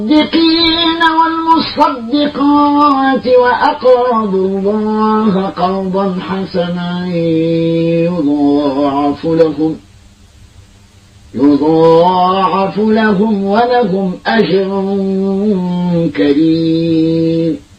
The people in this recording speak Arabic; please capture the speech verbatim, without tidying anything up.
والمصدقين والمصدقات وأقرضوا الله قرضا حسنا يضاعف لهم يضاعف لهم ولهم أجر كريم.